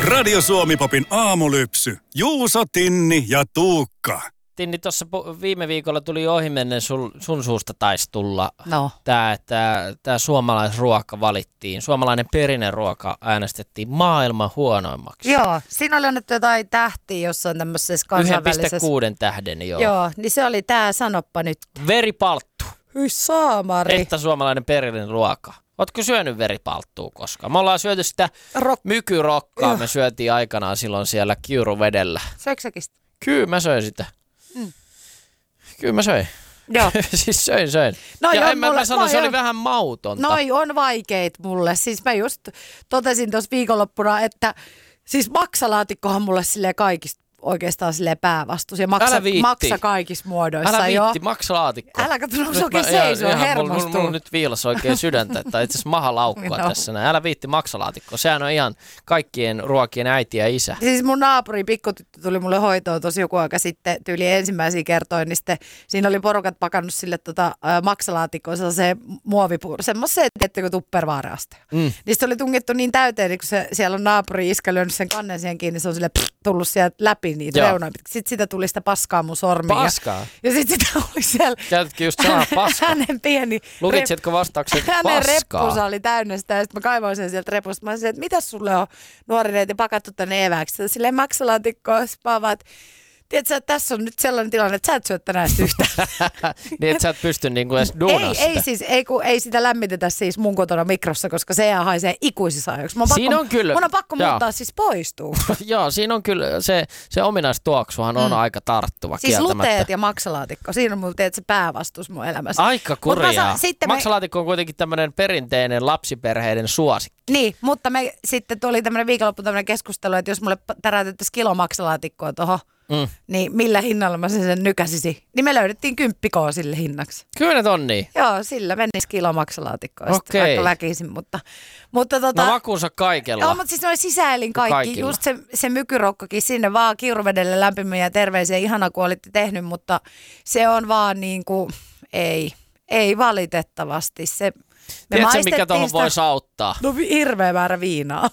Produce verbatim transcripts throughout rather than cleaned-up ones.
Radio Suomi Popin aamulypsy. Juuso, Tinni ja Tuukka. Tinni, tuossa viime viikolla tuli ohimennen sun, sun suusta taisi tulla no. tämä, että tämä suomalaisruoka valittiin. Suomalainen perinneruoka äänestettiin maailman huonoimmaksi. Joo, siinä oli annettu jotain tähtiä jossain tämmöisessä kansainvälisessä. yksi pilkku kuusi tähden, joo. Joo, niin se oli tämä, sanoppa nyt. Veripalttu. Hyi saamari. Että suomalainen perinneruoka. Ootko syönyt veripalttua koskaan? Me ollaan syöty sitä Rok- mykyrokkaa. Joo. Me syötiin aikanaan silloin siellä Kiuruvedellä. Söikö säkin sitä? Kyllä mä söin sitä. Mm. Kyllä mä söin. Joo. siis söin, söin. No ja joo, en mä, mulle, mä sano, no se joo. oli vähän mautonta. Noi on vaikeet mulle. Siis mä just totesin tuossa viikonloppuna, että siis maksalaatikkohan mulle silleen kaikista oikeastaan silleen päävastuus ja maksa, maksa kaikissa muodoissa. Älä joo. viitti, maksalaatikko. Älä katso, onko se oikein seisoo, hermostuu. Mulla nyt viilas oikein sydäntä, että itse asiassa maha laukkua no. tässä. Näin. Älä viitti maksalaatikko. Sehän on ihan kaikkien ruokien äiti ja isä. Siis mun naapuri pikkutyttö tuli mulle hoitoon tosi joku aika sitten, tyyli ensimmäisiä kertoja, niin sitten siinä oli porukat pakannut sille tota, äh, maksalaatikkoon sellaiseen muovipuuroon, semmoiseen, tiettäkö, tupperware-aste. Mm. Niin se oli tungittu niin täyteen, niin kun se, siellä on naapuri iskä lyönyt sen kannen siihen kiinni, se on sille pff, tullut sieltä läpi niitä reunoja. Sitten sitä tuli sitä paskaa mun sormiin. Paskaa? Ja, ja sitten sitä oli siellä. Käytätkö just sanaa paskaa? Hänen pieni. Lukitsitko vastauksen paskaa? Hänen reppusa oli täynnä sitä ja sitten mä kaivoin sen sieltä repusta. Mä sanoin, että mitäs sulle on nuori neiti pakattu tänne evääksi? Silleen maksalaatikkoa. Sitten mä vaan, että tiedätkö, että tässä on nyt sellainen tilanne, että sä et syö tänään sitä yhtään. Niin, että sä et pysty niinku edes duunaa sitä. Ei, ei siis, ei, kun, ei sitä lämmitetä siis mun kotona mikrossa, koska se haisee ikuisissa ajoiksi. Mun on siinä pakko, on kyllä. Mun on pakko Joo. muuttaa siis poistuu. Joo, siinä on kyllä, se, se ominaistuoksuhan on mm. aika tarttuva siis kieltämättä. Siis luteet ja maksalaatikko, siinä on mulla teet se päävastuus mun elämässä. Aika kurjaa. Sa- Maksalaatikko on kuitenkin tämmöinen perinteinen lapsiperheiden suosikki. Niin, mutta me sitten tuli tämmöinen viikonloppu tämmöinen keskustelu, että jos mulle tärätettäisiin kilo maksalaatikkoa tuohon, mm. niin millä hinnalla mä sen, sen nykäsisin. Niin me löydettiin kymppikoa sille hinnaksi. Kyllä ne on niin. Joo, sillä menisi kilo maksalaatikkoa okay. sitten vaikka väkisin, mutta... mutta tota, no makuunsa kaikella. Joo, mutta siis noin sisäilin kaikki. Kaikilla. Just se, se mykyrokkakin sinne vaan Kiuruvedelle lämpimiä terveisiä. Ihana, kun olitte tehnyt, mutta se on vaan niin kuin, ei, ei valitettavasti. Se... Me tiedätkö, mikä tuohon voisi auttaa? No hirveä määrä viinaa.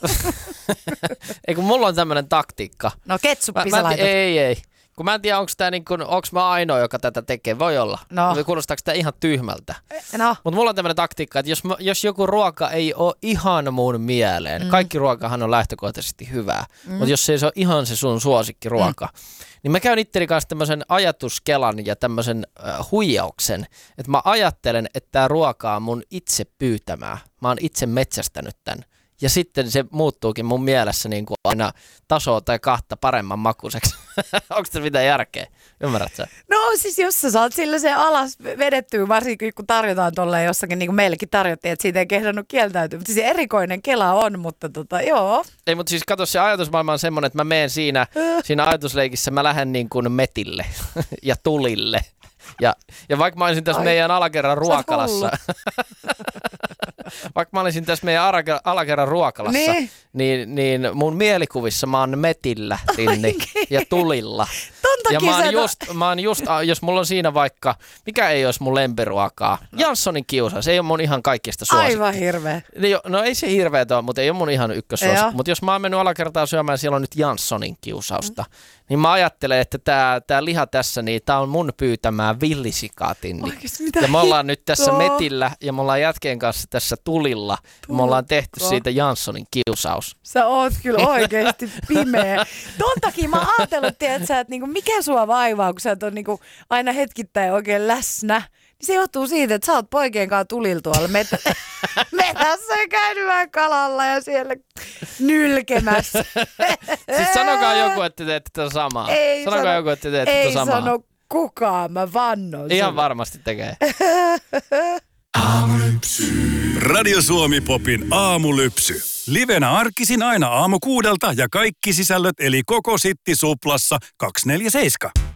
Ei, kun mulla on tämmöinen taktiikka. No ketsuppi mä, sä mä laitat. Ei, ei. Kun mä en tiedä, onko tää niin kun, onko mä ainoa, joka tätä tekee. Voi olla. No. Kuulostaako tää ihan tyhmältä? No. Mutta mulla on tämmöinen taktiikka, että jos, jos joku ruoka ei ole ihan mun mieleen, mm. kaikki ruokahan on lähtökohtaisesti hyvää, mm. mutta jos se ei ole ihan se sun suosikkiruoka, mm. niin mä käyn itteni kanssa tämmöisen ajatuskelan ja tämmöisen äh, huijauksen, että mä ajattelen, että tää ruoka on mun itse pyytämää. Mä oon itse metsästänyt tän. Ja sitten se muuttuukin mun mielessä niin kuin aina tasoa tai kahta paremman makuiseksi. Onko se mitään järkeä? Ymmärrätkö sä? No siis jos sä saat sillä se alas vedettyä, varsinkin kun tarjotaan tolleen jossakin, niin kuin meillekin tarjottiin, että siitä ei kehdannut kieltäytyä. Mutta siis erikoinen kela on, mutta tota, joo. Ei, mutta siis kato, se ajatusmaailma on semmoinen, että mä menen siinä, siinä ajatusleikissä, mä lähden niin kuin metille ja tulille. Ja, ja vaikka mä olisin tässä Ai, meidän alakerran ruokalassa, vaikka mä olisin tässä meidän alakerran ruokalassa, niin, niin, niin mun mielikuvissa mä oon metillä Tinni ja tulilla. Ja mä oon, just, mä oon just, jos mulla on siinä vaikka, mikä ei olisi mun lempiruokaa, no. Janssonin kiusaus, se ei ole mun ihan kaikista suosikki. Aivan hirveä. No ei se hirveä ole, mutta ei ole mun ihan ykkössuosikki. Mutta jos mä oon mennyt alakertaan syömään, siellä on nyt Janssonin kiusausta, mm. niin mä ajattelen, että tää, tää liha tässä, niin tää on mun pyytämää villisikaa, Tinni. Ja me ollaan nyt tässä metillä ja me ollaan jätkeen kanssa tässä tulilla. Ja me ollaan tehty siitä Janssonin kiusaus. Sä oot kyllä oikeesti pimeä. Ton takia mä ajatellut, tiedätkö, että niinku, mikä sua vaivaa, kun sä et ole niinku aina hetkittäin oikein läsnä. Niin se johtuu siitä, että sä oot poikien kanssa tulilla tuolla metä- metässä ja käynyt vähän kalalla ja siellä nylkemässä. Siis sanokaa joku, että te teette tätä samaa. Ei sanokaa sano, joku, että te teette tätä samaa. Ei sano kukaan, mä vannon. Ihan sulle. varmasti tekee. Aamulypsy. Radio Suomi Popin aamulypsy. Livenä arkisin aina aamu kuudelta ja kaikki sisällöt eli koko Sitti Suplassa kaksikymmentäneljä seitsemän.